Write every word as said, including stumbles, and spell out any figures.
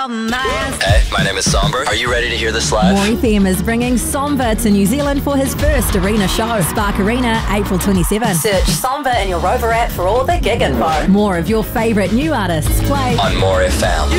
Hey, my name is Somber. Are you ready to hear this live? More F M is bringing Somber to New Zealand for his first arena show. Spark Arena, April twenty-seventh. Search Somber in your Rover app for all the gig info. More of your favourite new artists play On More F M.